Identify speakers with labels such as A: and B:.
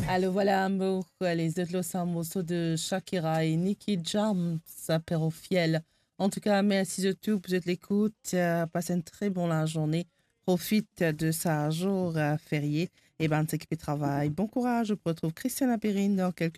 A: Alors voilà, pour les autres un morceau de Shakira et Nicky Jam, ça perd au fiel. En tout cas, merci de tout, vous êtes l'écoute. Passez une très bonne journée. Profite de sa jour férié et ben, t'équipe de travail. Bon courage. Je retrouve Christiane Apérine dans quelques